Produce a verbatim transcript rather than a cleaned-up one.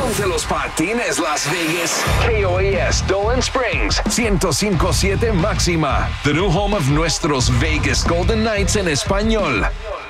Ponte los patines Las Vegas. K O A S Dolan Springs. ciento cinco punto siete máxima. The new home of nuestros Vegas Golden Knights en español.